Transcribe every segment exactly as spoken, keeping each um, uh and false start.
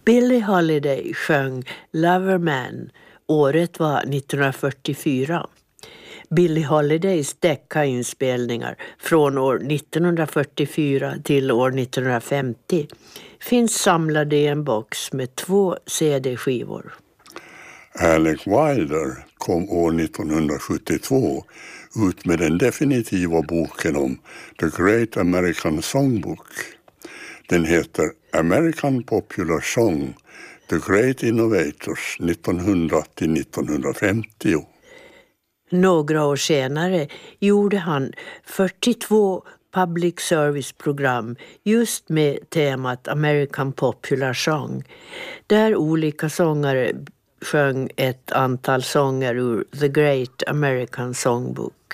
Billie Holiday sjöng Loverman. Året var nittonhundrafyrtiofyra. Billie Holidays deckainspelningar från år nittonhundrafyrtiofyra till år nittonhundrafemtio finns samlade i en box med två C D-skivor. Alec Wilder kom år nittonhundrasjuttiotvå ut med den definitiva boken om The Great American Songbook. Den heter American Popular Song, The Great Innovators nittonhundra till nittonhundrafemtio. Några år senare gjorde han fyrtiotvå public service-program just med temat American Popular Song, där olika sångare sjöng ett antal sånger ur The Great American Songbook.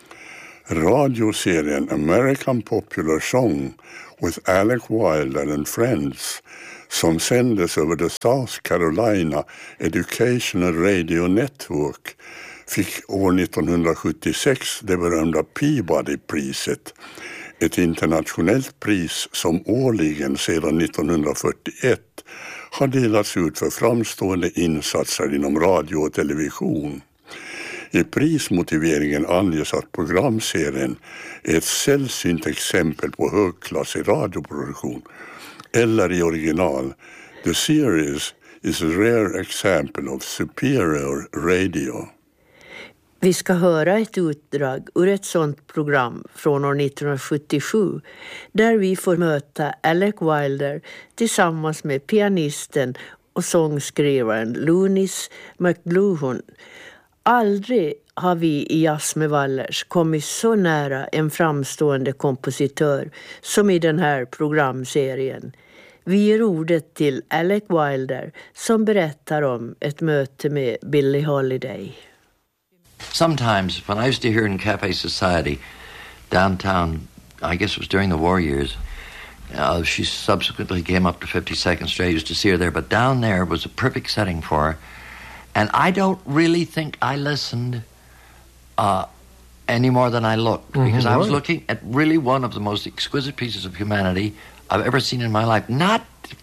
Radioserien American Popular Song with Alec Wilder and Friends, som sändes över the South Carolina Educational Radio Network, fick år nittonhundrasjuttiosex det berömda Peabody-priset, ett internationellt pris som årligen sedan nittonhundrafyrtioett har delats ut för framstående insatser inom radio och television. I prismotiveringen anges att programserien är ett sällsynt exempel på högklassig radioproduktion, eller i original, the series is a rare example of superior radio. Vi ska höra ett utdrag ur ett sådant program från år nittonhundrasjuttiosju där vi får möta Alec Wilder tillsammans med pianisten och sångskrivaren Lunis McLuhan. Aldrig har vi i Jazz med Wallers kommit så nära en framstående kompositör som i den här programserien. Vi ger ordet till Alec Wilder som berättar om ett möte med Billie Holiday. Sometimes, when I used to hear in Cafe Society downtown, I guess it was during the war years, uh, she subsequently came up to fifty-second Street. I used to see her there, but down there was a perfect setting for her. And I don't really think I listened uh, any more than I looked, mm-hmm, because I was right. looking at really one of the most exquisite pieces of humanity I've ever seen in my life. Not,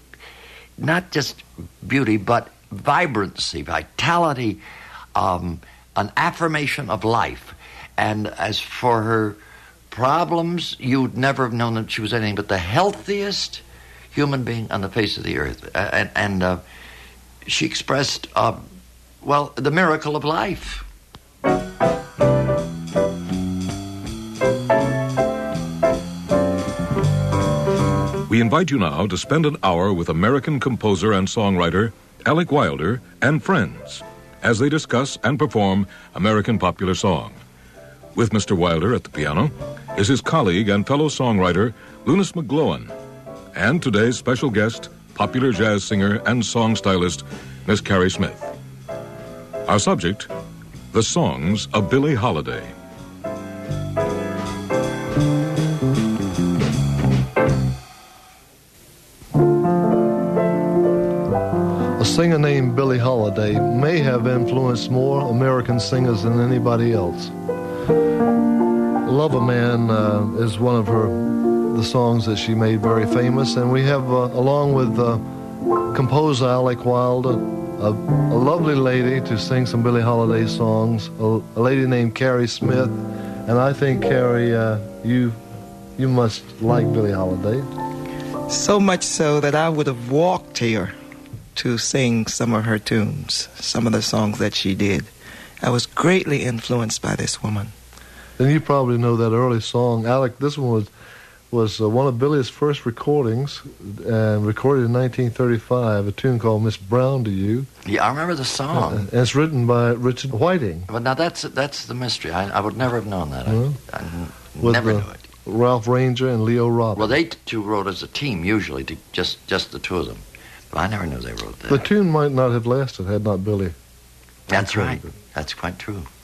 not just beauty, but vibrancy, vitality, um, an affirmation of life. And as for her problems, you'd never have known that she was anything but the healthiest human being on the face of the earth. Uh, and and uh, she expressed, uh, well, the miracle of life. We invite you now to spend an hour with American composer and songwriter Alec Wilder and friends as they discuss and perform American popular song. With Mister Wilder at the piano is his colleague and fellow songwriter Lunis McLuhan, and today's special guest, popular jazz singer and song stylist Miss Carrie Smith. Our subject, the songs of Billie Holiday. A singer named Billie Holiday may have influenced more American singers than anybody else. Love a Man uh, is one of her the songs that she made very famous, and we have, uh, along with uh, composer Alec Wilder, a, a lovely lady to sing some Billie Holiday songs, a, a lady named Carrie Smith, and I think, Carrie, uh, you you must like Billie Holiday. So much so that I would have walked here to sing some of her tunes, some of the songs that she did. I was greatly influenced by this woman. And you probably know that early song. Alec, this one was was uh, one of Billie's first recordings, and recorded in nineteen thirty-five, a tune called Miss Brown to You. Yeah, I remember the song. Uh, and it's written by Richard Whiting. But now that's that's the mystery. I, I would never have known that. Uh-huh. I, I n- With, never uh, knew it. Ralph Ranger and Leo Robbins. Well, they two wrote as a team, usually, to just, just the two of them. But I never knew they wrote that. The tune might not have lasted had not Billie. That's right. That's quite true.